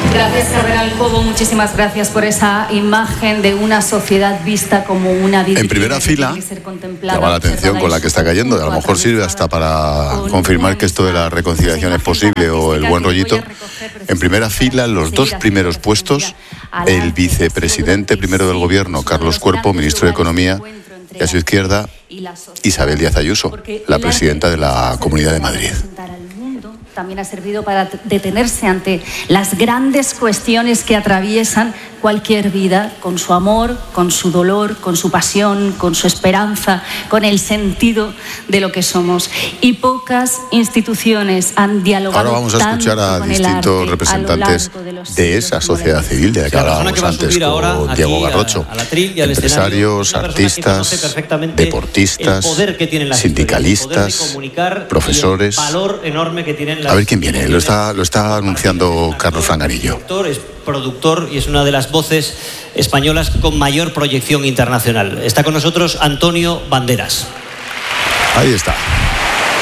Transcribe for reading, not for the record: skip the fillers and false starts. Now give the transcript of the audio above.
Gracias, cardenal Cobo. Muchísimas gracias por esa imagen de una sociedad vista como una vida. En primera fila, llama la atención con la que está cayendo. A lo mejor sirve hasta para confirmar que esto de la reconciliación es posible o el buen rollito. En primera fila, los dos primeros puestos, el vicepresidente primero del gobierno, Carlos Cuerpo, ministro de Economía, y a su izquierda, Isabel Díaz Ayuso, la presidenta de la Comunidad de Madrid. También ha servido para detenerse ante las grandes cuestiones que atraviesan cualquier vida, con su amor, con su dolor, con su pasión, con su esperanza, con el sentido de lo que somos. Y pocas instituciones han dialogado. Ahora vamos a escuchar a distintos representantes de esa sociedad civil de la que hablábamos antes con Diego Garrocho. Empresarios, artistas, deportistas, sindicalistas, profesores. A ver quién viene. Lo está anunciando Carlos Franganillo. Es productor y es una de las voces españolas con mayor proyección internacional. Está con nosotros Antonio Banderas. Ahí está.